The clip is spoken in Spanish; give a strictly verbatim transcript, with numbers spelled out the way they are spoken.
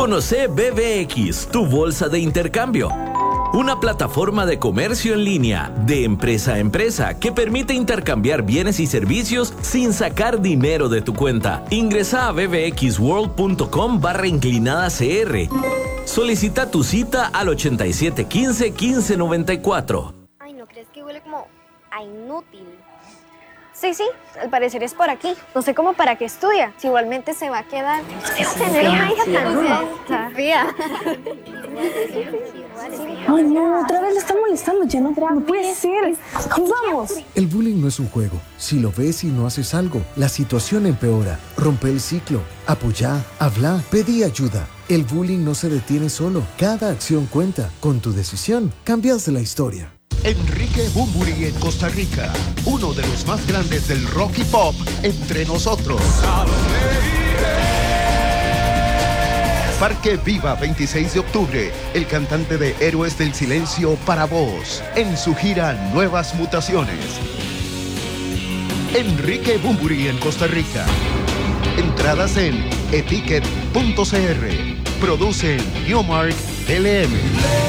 Conoce B B X, tu bolsa de intercambio. Una plataforma de comercio en línea, de empresa a empresa, que permite intercambiar bienes y servicios sin sacar dinero de tu cuenta. Ingresa a bbxworld.com barra inclinada CR. Solicita tu cita al ochenta y siete quince quince noventa y cuatro. Ay, ¿no crees que huele como a inútil? Sí, sí, al parecer es por aquí. No sé cómo para qué estudia. Si igualmente se va a quedar. Tener una hija tan fea. Ay, no, otra vez le está molestando, ya no, no puede ser. ¡Vamos! El bullying no es un juego. Si lo ves y no haces algo, la situación empeora. Rompe el ciclo. Apoyá, habla, pedí ayuda. El bullying no se detiene solo. Cada acción cuenta. Con tu decisión, cambias la historia. Enrique Bunbury en Costa Rica, uno de los más grandes del rock y pop entre nosotros. Parque Viva veintiséis de octubre, el cantante de Héroes del Silencio para vos, en su gira Nuevas Mutaciones. Enrique Bunbury en Costa Rica. Entradas en etiquet punto c r. Producen Newmark L M.